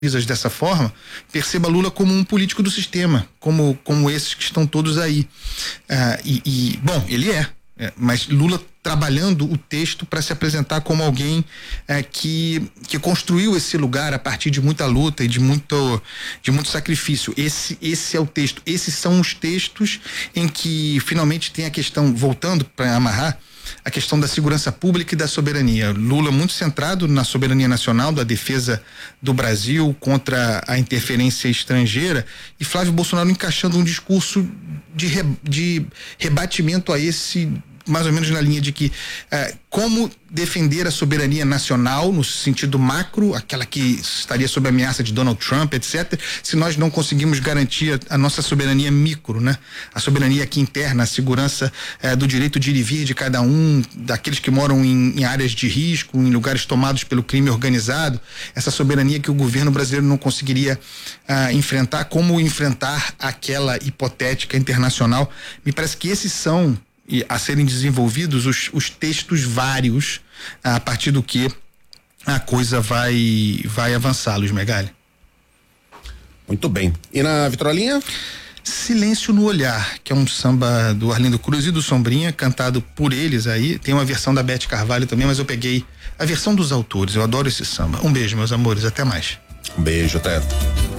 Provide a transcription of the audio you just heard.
dessa forma, perceba Lula como um político do sistema, como esses que estão todos aí. Bom, ele mas Lula trabalhando o texto para se apresentar como alguém que construiu esse lugar a partir de muita luta e de muito sacrifício. Esse é o texto. Esses são os textos em que finalmente tem a questão, voltando para amarrar, a questão da segurança pública e da soberania. Lula muito centrado na soberania nacional, da defesa do Brasil contra a interferência estrangeira, e Flávio Bolsonaro encaixando um discurso de rebatimento a esse, mais ou menos na linha de que como defender a soberania nacional no sentido macro, aquela que estaria sob ameaça de Donald Trump, etc., se nós não conseguimos garantir a nossa soberania micro, né? A soberania aqui interna, a segurança do direito de ir e vir de cada um, daqueles que moram em áreas de risco, em lugares tomados pelo crime organizado, essa soberania que o governo brasileiro não conseguiria enfrentar, como enfrentar aquela hipotética internacional. Me parece que esses são a serem desenvolvidos os textos vários, a partir do que a coisa vai avançar, Luiz Megali. Muito bem. E na vitrolinha? Silêncio no Olhar, que é um samba do Arlindo Cruz e do Sombrinha, cantado por eles aí. Tem uma versão da Beth Carvalho também, mas eu peguei a versão dos autores. Eu adoro esse samba. Um beijo, meus amores. Até mais. Um beijo, até.